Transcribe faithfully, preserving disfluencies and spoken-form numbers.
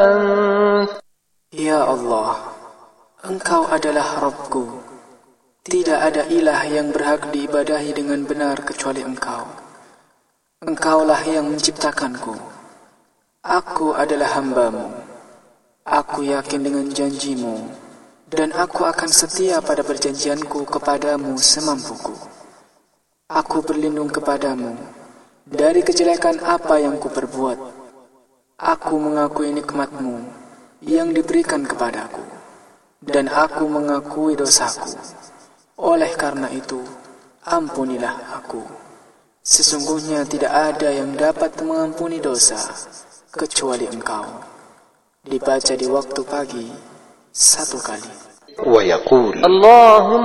Ya Allah, Engkau adalah Rabbku. Tidak ada ilah yang berhak diibadahi dengan benar kecuali Engkau. Engkaulah yang menciptakanku. Aku adalah hamba-Mu. Aku yakin dengan janji-Mu, dan aku akan setia pada perjanjianku kepadamu semampuku. Aku berlindung kepadamu dari kejelekan apa yang kuperbuat. Aku mengakui nikmat-Mu yang diberikan kepadaku, dan aku mengakui dosaku. Oleh karena itu, ampunilah aku. Sesungguhnya tidak ada yang dapat mengampuni dosa kecuali Engkau. Dibaca di waktu pagi satu kali. ويقول اللهم